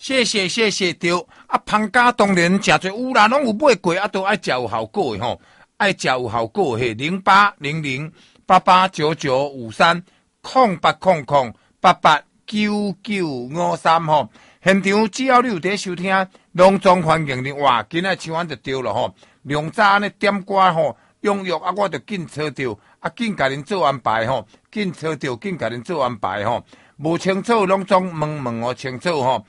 谢谢对。芳家当然诚侪有啦，拢有买过，都爱食有效果的吼，爱食有效果嘿。08008899530800889953吼。现场只要你有伫收听隆中环境的哇，今仔唱完就对了吼。量早安尼点歌吼，踊跃我就紧找着，紧甲恁做安排吼，紧找着，紧甲恁做安排吼。无清楚拢总问哦清楚吼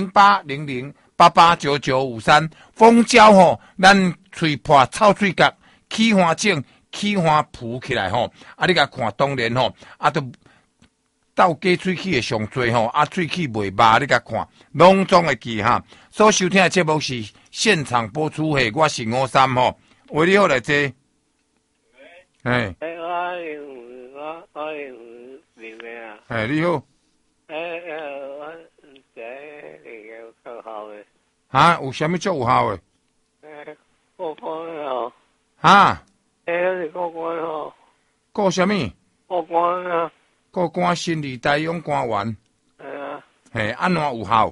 ，0800889953蜂胶吼，咱喙破臭喙角起花疹起花浮起来吼，你甲看当然吼，都斗加喙齿的上多吼，喙齿袂麻，你甲看拢总会记哈。所收听的节目是现场播出嘿，我是53吼，为你好来坐。哎， 我里面啊。 哎，你好。 我这有够好的。 哈，有啥物足有效的？ 过关哦。 哈？ 是过关哦。 过啥物？ 过关啊。 过关心理大勇官员。嘿，安怎有效？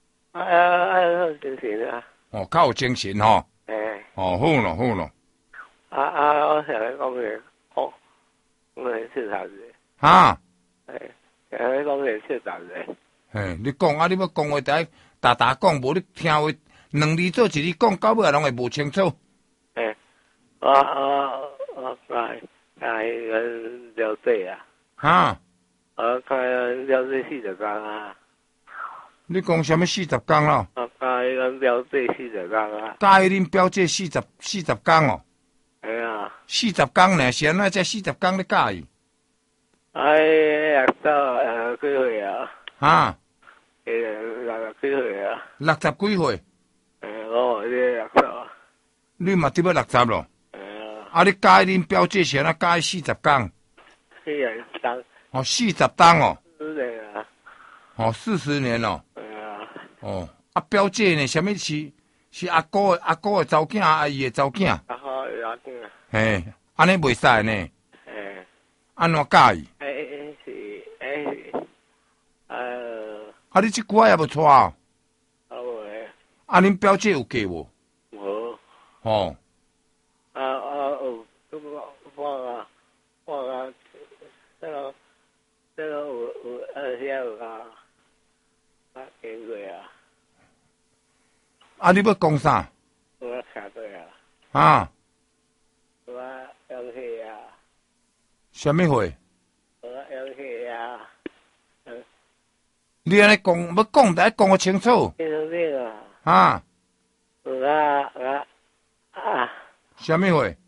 精神啊。 哦，较有精神吼。哦，好咯，好咯。 我成日讲嘅，我係識頭嘅。 哈？ 成日講嘅識頭嘅。 嘿，你講你要講話第大講，無你聽話兩字做一字講，到尾攏會無清楚。 我了解啊。 哈？ 我了解40工啊。 你講啥物40工咯？ 我了解40工啊。 介恁表姐40工哦。 係啊。40 工呢？是安怎才40工你介意？ 幾歲啊？ 哈 ？60幾歲啊 ？60幾歲？ 我60。 你嘛得要60咯？你介恁表姐是安怎介40工 ？40工。 哦，40工哦。 對啊。 哦，40年咯。哦，表姐呢？什麼是阿哥的查某囝，阿姨的查某囝？ 阿哥的查某囝。 嘿，安尼袂使呢。安怎介意？你即句也无娶哦？恁表姐有嫁无？ 无。 哦。你要讲啥？ 我看对啊。 啊？ 我有气啊。 什么会？ 我有气啊。 你安尼讲，要讲得讲个清楚。啊？什么会？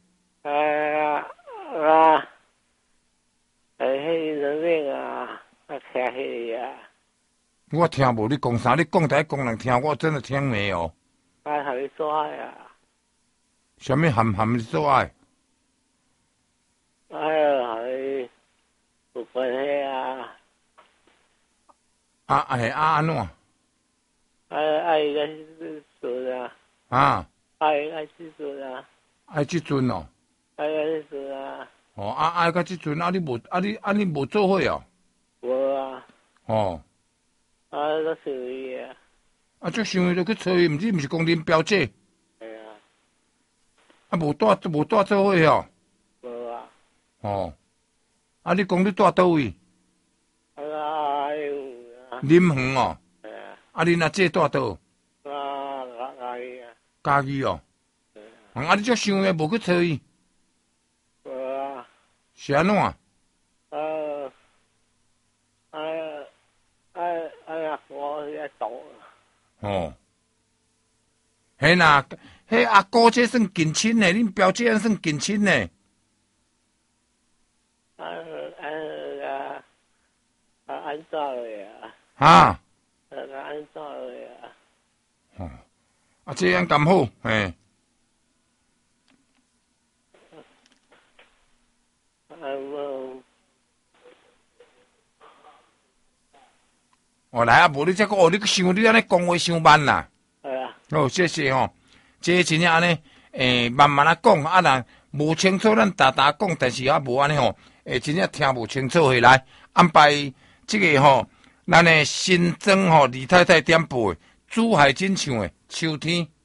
我听无你讲啥，你讲得讲人听，我真的听没有。 含你做爱啊？ 什么含你做爱？ 含你有关系啊？ 安怎？ 爱个时阵啊。 啊？ 爱时阵啊。 爱即阵哦。 爱时阵啊。 哦，爱到即阵，你无做伙哦？ 无啊。 哦。 都想伊啊。 就想伊就去找伊，毋是讲恁表姐？ 系啊。 无带做伙哦？ 无啊。 哦。你讲你带倒位？林园哦。 系啊。 恁阿姐带倒？家己哦。你则想诶，无去找伊？ 无啊。 是安怎？ 我也懂。 哦。嘿啦，迄阿姑这算近亲呢，恁表姐算近亲呢。 安怎的啊？ 哈？ 安怎的啊？ 哦。这样咁好，嘿。来无你这个你想你安尼讲话伤慢啦。 系啊。 谢谢吼。这真正安尼，慢慢啊讲，若无清楚，咱大讲，但是无安尼吼，真正听无清楚来安排这个吼，咱的新增吼李太太点播珠海真像诶秋天。